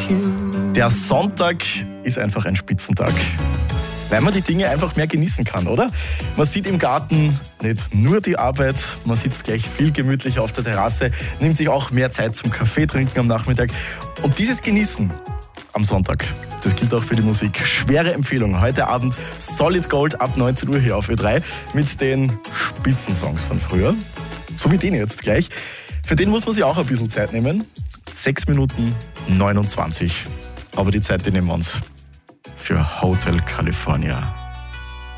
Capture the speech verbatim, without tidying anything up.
Der Sonntag ist einfach ein Spitzentag, weil man die Dinge einfach mehr genießen kann, oder? Man sieht im Garten nicht nur die Arbeit, man sitzt gleich viel gemütlicher auf der Terrasse, nimmt sich auch mehr Zeit zum Kaffee trinken am Nachmittag. Und dieses Genießen am Sonntag, das gilt auch für die Musik. Schwere Empfehlung. Heute Abend Solid Gold ab neunzehn Uhr hier auf Ö drei mit den Spitzensongs von früher. So wie den jetzt gleich. Für den muss man sich auch ein bisschen Zeit nehmen. sechs Minuten neunundzwanzig. Aber die Zeit, die nehmen wir uns für Hotel California.